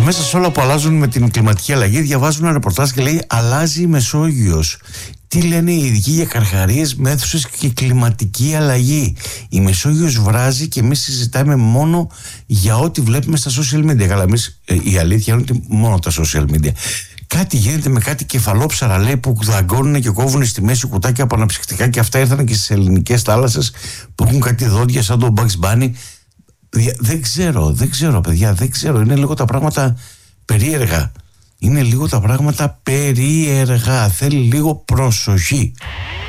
μέσα σε όλα που αλλάζουν με την κλιματική αλλαγή, διαβάζουν ένα ρεπορτάζ και λέει αλλάζει η Μεσόγειος. Τι λένε οι ειδικοί για καρχαρίες, μέθουσες και κλιματική αλλαγή? Η Μεσόγειος βράζει και εμείς συζητάμε μόνο για ό,τι βλέπουμε στα social media. Καλά, εμείς η αλήθεια είναι ότι μόνο τα social media. Κάτι γίνεται με κάτι κεφαλόψαρα, λέει, που δαγκώνουν και κόβουν στη μέση κουτάκια από αναψυκτικά, και αυτά ήρθαν και στις ελληνικές θάλασσες που έχουν κάτι δόντια σαν τον Bugs Bunny. Δεν ξέρω παιδιά, δεν ξέρω. Είναι λίγο τα πράγματα περίεργα. Θέλει λίγο προσοχή.